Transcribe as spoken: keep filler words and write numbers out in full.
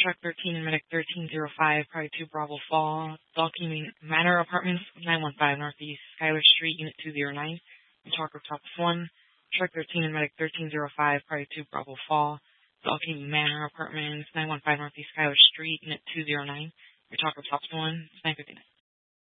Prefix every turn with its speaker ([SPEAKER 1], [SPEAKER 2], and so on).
[SPEAKER 1] Truck thirteen, Medic thirteen oh five, Probably two Bravo Fall, Dalkey Manor Apartments, nine one five Northeast Schuyler Street, Unit two oh nine, Talker Top one. Truck thirteen, Medic thirteen oh five, Probably two Bravo Fall, Dalkey Manor Apartments, nine one five Northeast Schuyler Street, Unit two oh nine, Talker Top one, nine fifty-nine.